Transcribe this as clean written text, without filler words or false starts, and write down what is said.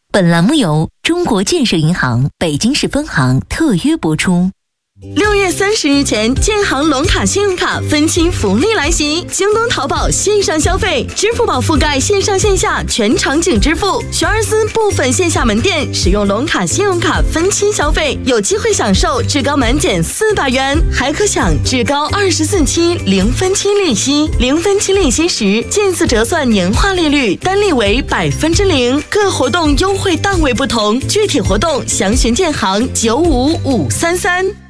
本栏目由中国建设银行北京市分行特约播出。 6月30日前，建行龙卡信用卡分期福利来袭！京东、淘宝线上消费，支付宝覆盖线上线下全场景支付。学而思部分线下门店使用龙卡信用卡分期消费，有机会享受至高满减400元，还可享至高24期0分期利息。0分期利息时，近似折算年化利率单利为0%。各活动优惠档位不同，具体活动详询建行95533。